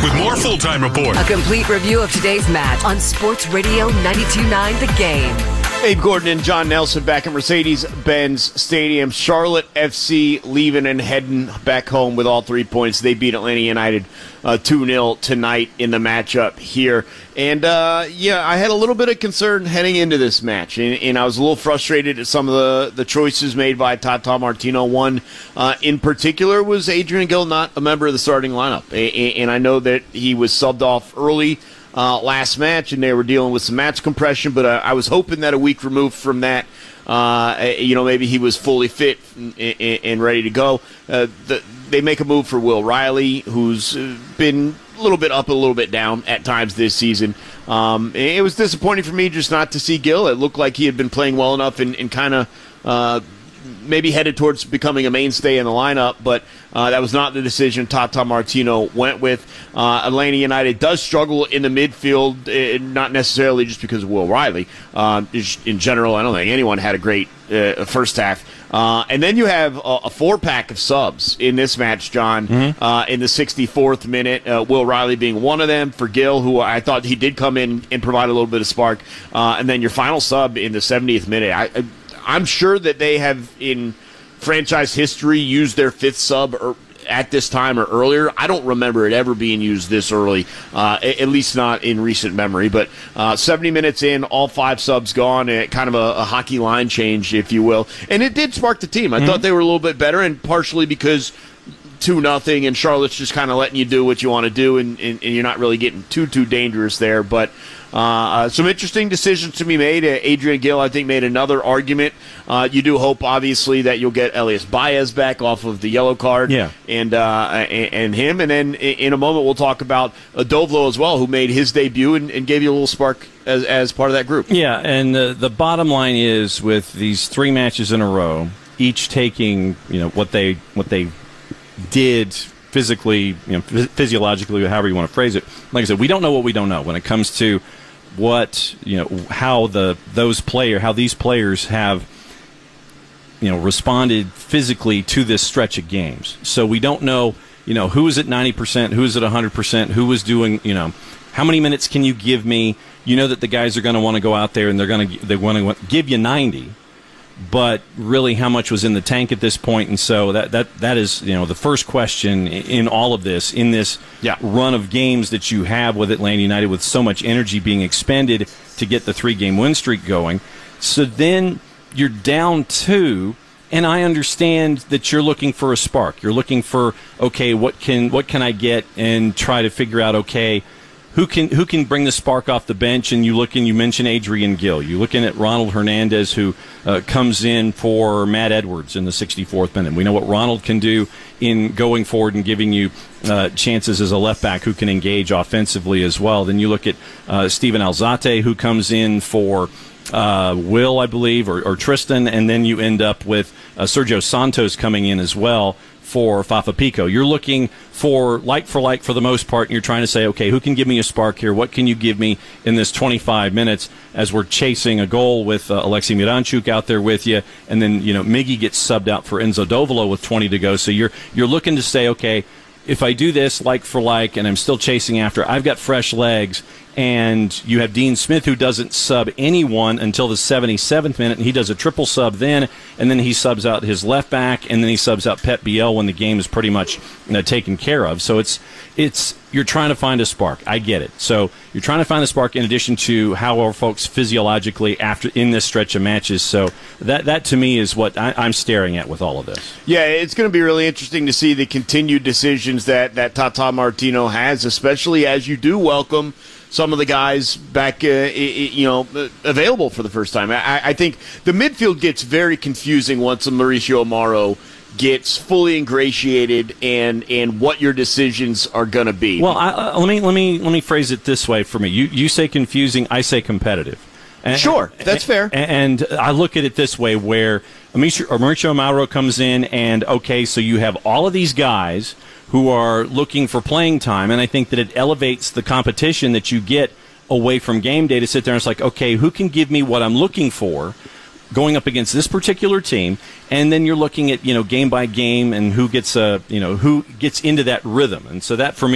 with more Full-Time Report. A complete review of today's match on Sports Radio 92.9 The Game. Abe Gordon and John Nelson back at Mercedes-Benz Stadium. Charlotte FC leaving and heading back home with all 3 points. They beat Atlanta United 2-0 tonight in the matchup here. And, I had a little bit of concern heading into this match. And I was a little frustrated at some of the choices made by Tata Martino. One in particular was Adrian Gill, not a member of the starting lineup. And I know that he was subbed off early last match, and they were dealing with some match compression, but I was hoping that a week removed from that, maybe he was fully fit and ready to go. They make a move for Will Riley, who's been a little bit up, a little bit down at times this season. It was disappointing for me just not to see Gill. It looked like he had been playing well enough and kind of maybe headed towards becoming a mainstay in the lineup, but that was not the decision Tata Martino went with. Atlanta United does struggle in the midfield, not necessarily just because of Will Riley. In general, I don't think anyone had a great first half. And then you have a four-pack of subs in this match, John, in the 64th minute, Will Riley being one of them for Gill, who I thought he did come in and provide a little bit of spark. And then your final sub in the 70th minute. I'm sure that they have, in franchise history, used their fifth sub at this time or earlier. I don't remember it ever being used this early, at least not in recent memory. But 70 minutes in, all five subs gone, kind of a hockey line change, if you will. And it did spark the team. I thought they were a little bit better, and partially because 2-0, and Charlotte's just kind of letting you do what you want to do, and you're not really getting too dangerous there. But some interesting decisions to be made. Adrian Gill, I think, made another argument. You do hope, obviously, that you'll get Elias Baez back off of the yellow card, and him. And then in a moment, we'll talk about Dovlo as well, who made his debut and gave you a little spark as part of that group. Yeah, and the bottom line is, with these three matches in a row, each taking what they did physically, physiologically, however you want to phrase it. Like I said, we don't know what we don't know when it comes to how these players have responded physically to this stretch of games. So we don't know who is at 90%, who is at 100%, who was doing how many minutes can you give me? You know that the guys are going to want to go out there and they want to give you 90. But really, how much was in the tank at this point? And so that is the first question in all of this, in this run of games that you have with Atlanta United, with so much energy being expended to get the 3-game win streak going. So then you're down 2, and I understand that you're looking for a spark. You're looking for, okay, what can I get, and try to figure out, okay, who can bring the spark off the bench? And you mentioned Adrian Gill. You're looking at Ronald Hernandez, who comes in for Matt Edwards in the 64th minute. We know what Ronald can do in going forward and giving you chances as a left back who can engage offensively as well. Then you look at Steven Alzate, who comes in for Will, I believe, or Tristan, and then you end up with Sergio Santos coming in as well for Fafa Pico. You're looking for like for the most part, and you're trying to say, okay, who can give me a spark here? What can you give me in this 25 minutes as we're chasing a goal with Alexei Miranchuk out there with you, and then Miggy gets subbed out for Enzo Dovolo with 20 to go. So you're looking to say, okay, if I do this like for like, and I'm still chasing after, I've got fresh legs. And you have Dean Smith, who doesn't sub anyone until the 77th minute, and he does a triple sub then, and then he subs out his left back, and then he subs out Pep Biel when the game is pretty much taken care of. So it's you're trying to find a spark. I get it. So you're trying to find a spark in addition to how are folks physiologically in this stretch of matches. So that to me is what I'm staring at with all of this. Yeah, it's going to be really interesting to see the continued decisions that Tata Martino has, especially as you do welcome some of the guys back, available for the first time. I think the midfield gets very confusing once a Mauricio Amaro gets fully ingratiated and what your decisions are going to be. Well, let me phrase it this way for me. You say confusing, I say competitive. Sure, that's fair. And I look at it this way, where Mauricio Amaro comes in, and okay, so you have all of these guys who are looking for playing time, and I think that it elevates the competition that you get away from game day to sit there and it's like, okay, who can give me what I'm looking for going up against this particular team? And then you're looking at game by game and who gets into that rhythm. And so that for me